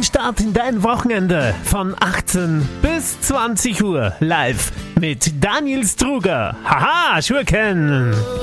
guten Start in dein Wochenende von 18 bis 20 Uhr live mit Daniel Struger. Haha, Schurken!